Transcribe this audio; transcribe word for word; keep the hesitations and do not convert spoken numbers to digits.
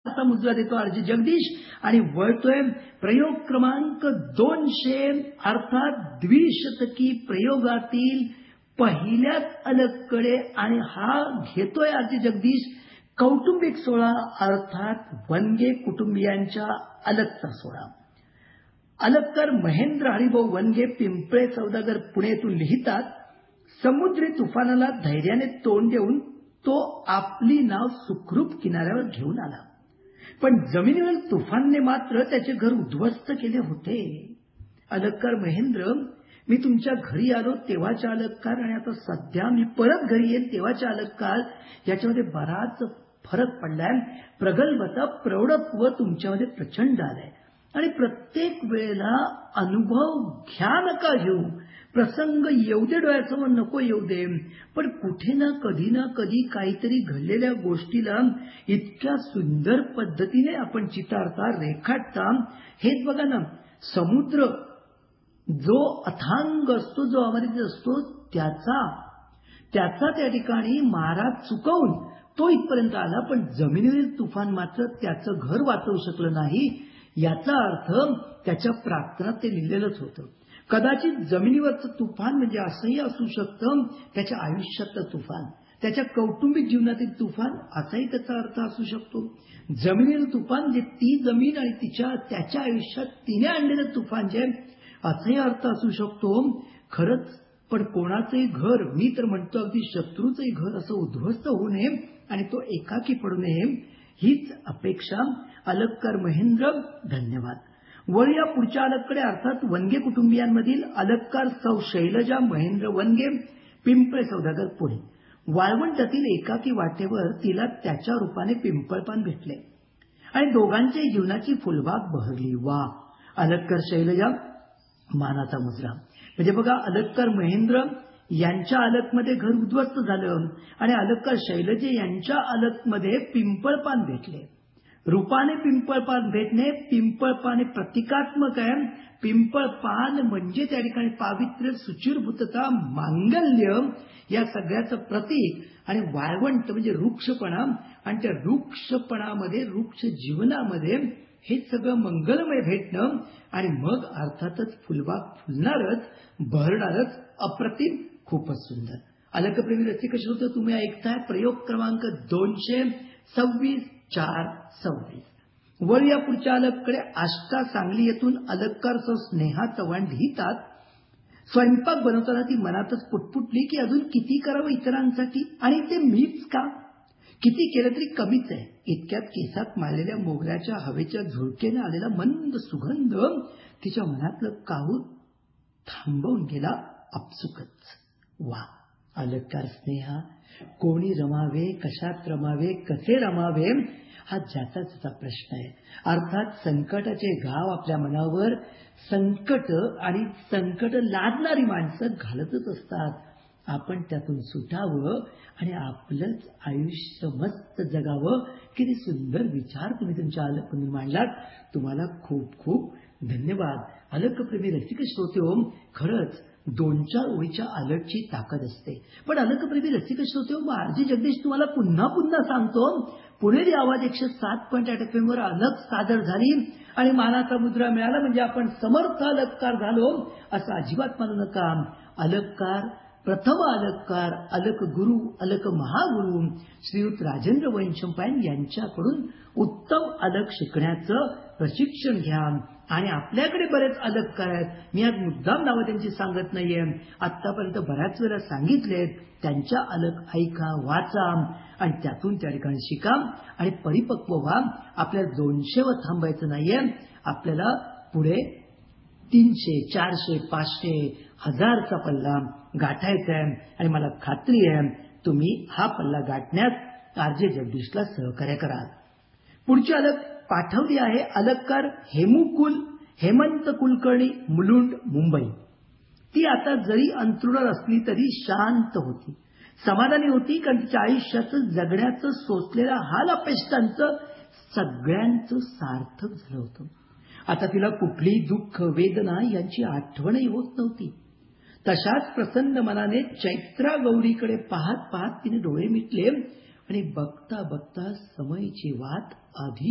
असा मुद्रा देतो आरजी जगदीश आणि वळतोय प्रयोग क्रमांक दोनशे अर्थात द्विशतकी प्रयोगातील पहिल्याच अलगकडे आणि हा घेतोय आरजी जगदीश कौटुंबिक सोहळा अर्थात वनगे कुटुंबियांच्या अलगचा सोहळा. अलगकर महेंद्र हरिभाऊ वनगे पिंपळे सौदागर पुणेतून लिहितात, समुद्री तुफानाला धैर्याने तोंड देऊन तो आपली नाव सुखरूप किनाऱ्यावर घेऊन आला, पण जमिनीवर तुफानने मात्र त्याचे घर उद्ध्वस्त केले होते. अलगकर महेंद्र, मी तुमच्या घरी आलो तेव्हाच्या अलगकार आणि आता सध्या मी परत घरी येईल तेव्हाच्या अलगकार याच्यामध्ये बराच फरक पडलाय. प्रगल्भता प्रौढत्व तुमच्यामध्ये प्रचंड आलंय आणि प्रत्येक वेळेला अनुभव घ्या नका घेऊ, प्रसंग येऊ दे डोळ्यासमोर नको येऊ दे, पण कुठे ना कधी ना कधी काहीतरी घडलेल्या गोष्टीला इतक्या सुंदर पद्धतीने आपण चितारता रेखाटता. हेच बघा ना, समुद्र जो अथांग असतो जो अमर्यादित असतो त्याचा त्याचा त्या ठिकाणी मारा चुकवून तो इथपर्यंत आला, पण जमिनीवरील तुफान मात्र त्याचं घर वाचवू शकलं नाही. याचा अर्थ त्याच्या प्रार्थनात ते लिहिलेलंच होतं. कदाचित जमिनीवरचं तुफान म्हणजे असंही असू शकतं त्याच्या आयुष्यातलं तुफान, त्याच्या कौटुंबिक जीवनातील तुफान असाही त्याचा अर्थ असू शकतो. जमिनीवरील तुफान जे ती जमीन आणि तिच्या त्याच्या आयुष्यात तिने आणलेलं तुफान जे असाही अर्थ असू शकतो. खरंच पण कोणाचंही घर, मी तर म्हणतो अगदी शत्रूचंही घर असं उद्ध्वस्त होऊ नये आणि तो एकाकी पडू नये हीच अपेक्षा. अलगकर महेंद्र, धन्यवाद. वळूया पुढच्या अलगकडे अर्थात वनगे कुटुंबियांमधील अलगकार सौ शैलजा महेंद्र वनगे पिंपळे सौदागर पुणे. वाळवंटातील एकाकी वाटेवर तिला त्याच्या रूपाने पिंपळपान भेटले आणि दोघांच्या जीवनाची फुलबाग बहरली. वा, अलगकर शैलजा मानाचा मुजरा. म्हणजे बघा, अलगकर महेंद्र यांच्या अलगमध्ये घर उद्ध्वस्त झालं आणि अलगकर शैलजे यांच्या अलगमध्ये पिंपळपान भेटले. रूपाने पिंपळपान भेटणे, पिंपळपान प्रतिकात्मक आहे. पिंपळपान म्हणजे त्या ठिकाणी पावित्र्य, सुचिरभूतता, मांगल्य या सगळ्याचं प्रतीक आणि वाळवंट म्हणजे वृक्षपणा आणि त्या वृक्षपणामध्ये वृक्ष जीवनामध्ये हे सगळं मंगलमय भेटणं आणि मग अर्थातच फुलबाग फुलणारच, बहरणारच, अप्रतिम, खूपच सुंदर. अलगप्रेमी रसिक श्रोते, तुम्ही ऐकताय प्रयोग क्रमांक दोनशे सव्वीस चार सव्वीस. वळूया पुढच्या अलगकडे. आष्टा सांगली येथून अलगकार सौ स्नेहा चव्हाण लिहितात, स्वयंपाक बनवताना ती मनातच पुटपुटली की अजून किती करावं इतरांसाठी आणि ते मीच का, किती केलं तरी कमीच आहे. इतक्यात केसात मारलेल्या मोगऱ्याच्या हवेच्या झुळकेने आलेला मंद सुगंध तिच्या मनातलं काहूर थांबवून गेला आपसुकच. वा, अलगकार स्नेहा, कोणी रमावे, कशात रमावे, कसे रमावे हा ज्याचा त्याचा प्रश्न आहे. अर्थात संकटाचे घाव आपल्या मनावर संकट आणि संकट लादणारी माणसं घालतच असतात. आपण त्यातून सुटावं आणि आपलंच आयुष्य मस्त जगावं. किती सुंदर विचार तुम्ही तुमच्या अलगमधून मांडलात. तुम्हाला खूप खूप धन्यवाद. अलगप्रेमी रसिक श्रोतेहो, खरंच दोन चार ओळीच्या अलगची ताकद असते. पण अलगप्रेमी रसिक श्रोतेहो, मग आरजी जगदीश तुम्हाला पुन्हा पुन्हा सांगतो, पुणेरी आवाज एकशे सात पॉईंट आठ एफ एम वर अलग सादर झाली आणि मानाचा मुद्रा मिळाला म्हणजे आपण समर्थ अलगकार झालो असं अजिबात मानू नका. अलगकार, प्रथम अलगकार, अलक गुरु, अलक महागुरु श्रीयुत राजेंद्र वैशंपायन यांच्याकडून उत्तम अलग शिकण्याचं प्रशिक्षण घ्या. आणि आपल्याकडे बरेच अलगकार आहेत. मी आज मुद्दाम नावं त्यांची सांगत नाहीये, आतापर्यंत बऱ्याच वेळा सांगितलेत. त्यांच्या अलग ऐका, वाचा आणि त्यातून त्या ठिकाणी शिका आणि परिपक्व व्हा. आपल्याला दोनशेवर थांबायचं नाहीये, आपल्याला पुढे तीनशे, चारशे, पाचशे, हजारचा पल्ला गाठायचा आहे आणि मला खात्री आहे तुम्ही हा पल्ला गाठण्यात आरजे जगदीशला सहकार्य कराल. पुढची अलग पाठवली आहे अलगकार हेमुकुल हेमंत कुलकर्णी, मुलुंड, मुंबई. ती आता जरी अंतरुणावर असली तरी शांत होती, समाधानी होती, कारण तिच्या आयुष्याचं जगण्याचं सोचलेल्या हाल अपेष्टांचं सगळ्यांचं सार्थक झालं होतं. आता तिला कुठलीही दुःख, वेदना यांची आठवणही होत नव्हती. तशाच प्रसन्न मनाने चैत्रा गौरीकडे पाहत पाहत तिने डोळे मिटले आणि बघता बघता समयची वाट आधी